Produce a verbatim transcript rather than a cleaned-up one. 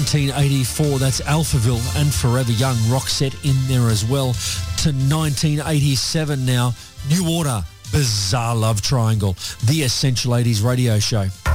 nineteen eighty-four, that's Alphaville and Forever Young, Roxette in there as well. To nineteen eighty-seven now, New Order, Bizarre Love Triangle, the Essential eighties radio show.